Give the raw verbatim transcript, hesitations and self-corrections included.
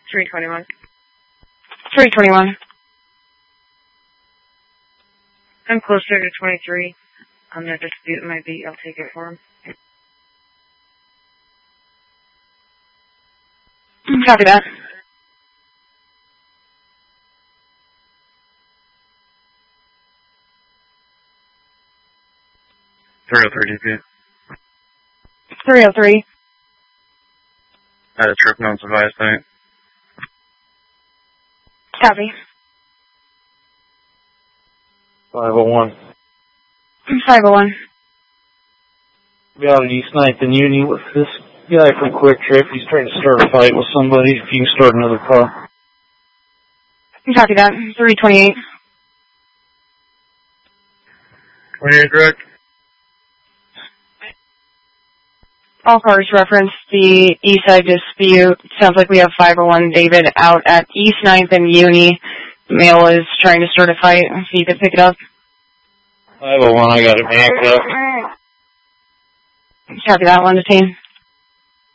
three twenty-one. three twenty-one. I'm closer to twenty-three. I'm going to dispute my beat. I'll take it for him. Copy that. three oh three, D P. three oh three. I had a trip known survive thing. Copy. five oh one. five oh one. Be out at East ninth and Uni with this guy from Quick Trip. He's trying to start a fight with somebody. If you can start another car. Copy that. three twenty-eight. twenty-eight, correct? All cars reference the east side dispute. Sounds like we have five oh one David out at East ninth and Uni. The male is trying to start a fight. If you could pick it up. five oh one, I got it backed up. Copy that, one to team.